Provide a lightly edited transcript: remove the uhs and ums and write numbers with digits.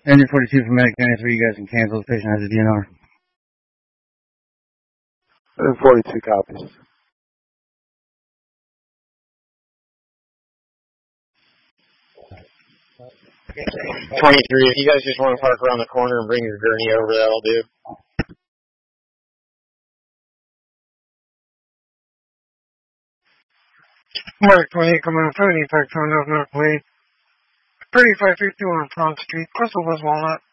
Engine 42 from Medic 93, you guys can cancel. The patient has a DNR. 42 copies. Okay. 23, if you guys just want to park around the corner and bring your gurney over, that'll do. Mark 28, coming up 70, back to North Wade. 3551 Front Street, Crystal West Walnut.